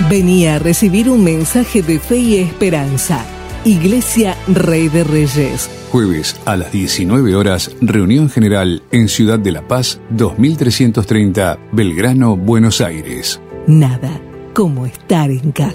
Venía a recibir un mensaje de fe y esperanza. Iglesia Rey de Reyes. Jueves a las 19 horas, reunión general en Ciudad de La Paz, 2330, Belgrano, Buenos Aires. Nada como estar en casa.